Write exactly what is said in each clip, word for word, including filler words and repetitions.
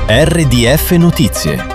R D F Notizie.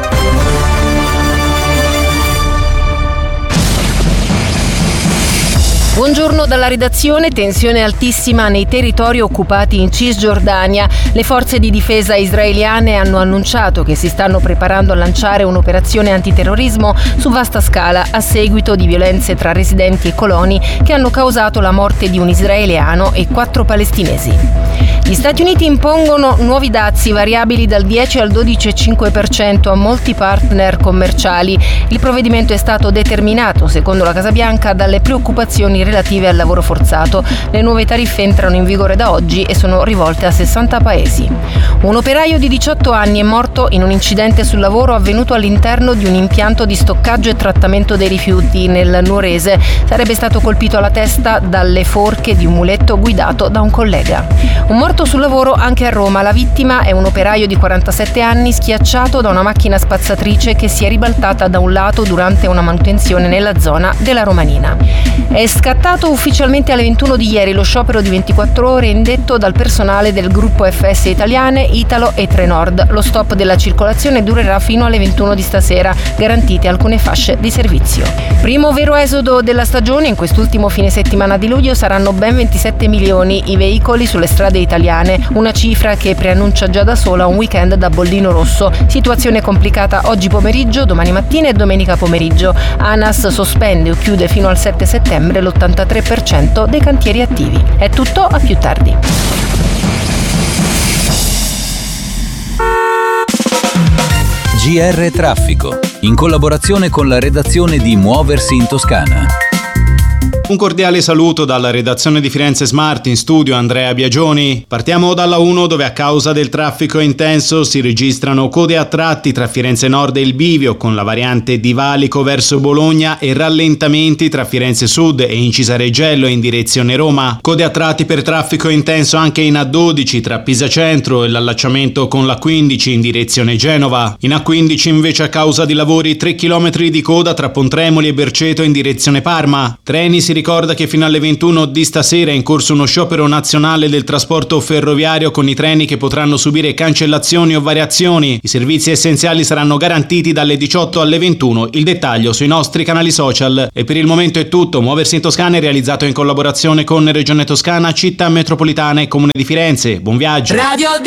Buongiorno dalla redazione. Tensione altissima nei territori occupati in Cisgiordania. Le forze di difesa israeliane hanno annunciato che si stanno preparando a lanciare un'operazione antiterrorismo su vasta scala a seguito di violenze tra residenti e coloni che hanno causato la morte di un israeliano e quattro palestinesi. Gli Stati Uniti impongono nuovi dazi variabili dal dieci al dodici virgola cinque per cento a molti partner commerciali. Il provvedimento è stato determinato, secondo la Casa Bianca, dalle preoccupazioni relative al lavoro forzato. Le nuove tariffe entrano in vigore da oggi e sono rivolte a sessanta paesi. Un operaio di diciotto anni è morto in un incidente sul lavoro avvenuto all'interno di un impianto di stoccaggio e trattamento dei rifiuti nel Nuorese. Sarebbe stato colpito alla testa dalle forche di un muletto guidato da un collega. Un morto sul lavoro anche a Roma. La vittima è un operaio di quarantasette anni schiacciato da una macchina spazzatrice che si è ribaltata da un lato durante una manutenzione nella zona della Romanina. È scattato ufficialmente alle ventuno di ieri lo sciopero di ventiquattro ore indetto dal personale del gruppo F S Italiane, Italo e Trenord. Lo stop della circolazione durerà fino alle ventuno di stasera, garantite alcune fasce di servizio. Primo vero esodo della stagione. In quest'ultimo fine settimana di luglio saranno ben ventisette milioni i veicoli sulle strade italiane, una cifra che preannuncia già da sola un weekend da bollino rosso. Situazione complicata oggi pomeriggio, domani mattina e domenica pomeriggio. ANAS sospende o chiude fino al sette settembre l'ottantatré per cento dei cantieri attivi. È tutto, a più tardi. G R Traffico, in collaborazione con la redazione di Muoversi in Toscana. Un cordiale saluto dalla redazione di Firenze Smart, in studio Andrea Biagioni. Partiamo dalla uno, dove a causa del traffico intenso si registrano code a tratti tra Firenze Nord e il Bivio con la variante di Valico verso Bologna e rallentamenti tra Firenze Sud e in Cisareggello in direzione Roma. Code a tratti per traffico intenso anche in A dodici tra Pisa Centro e l'allacciamento con l'A quindici in direzione Genova. In A quindici invece a causa di lavori tre chilometri di coda tra Pontremoli e Berceto in direzione Parma. Treni si ricorda che fino alle ventuno di stasera è in corso uno sciopero nazionale del trasporto ferroviario con i treni che potranno subire cancellazioni o variazioni. I servizi essenziali saranno garantiti dalle diciotto alle ventuno. Il dettaglio sui nostri canali social. E per il momento è tutto. Muoversi in Toscana è realizzato in collaborazione con Regione Toscana, Città Metropolitana e Comune di Firenze. Buon viaggio. Radio